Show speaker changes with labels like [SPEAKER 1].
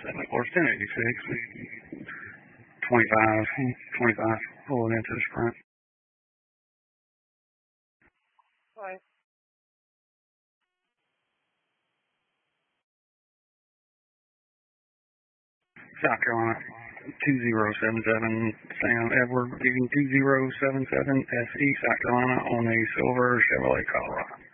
[SPEAKER 1] It's 1086. 25 pulling into the sprint.
[SPEAKER 2] Bye.
[SPEAKER 1] South Carolina, 2077, Sam Edward, reading 2077 SE, South Carolina, on a silver Chevrolet Colorado.